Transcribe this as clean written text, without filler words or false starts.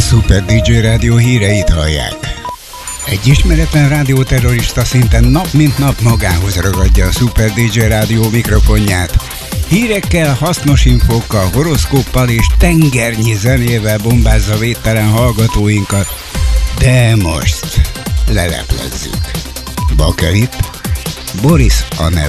Super DJ Rádió híreit hallják. Egy ismeretlen rádióterrorista szinte nap mint nap magához ragadja a Super DJ Rádió mikrofonját. Hírekkel, hasznos infókkal, horoszkóppal és tengernyi zenével bombázza védtelen hallgatóinkat. De most leleplezzük. Bakelit, Boris a neve.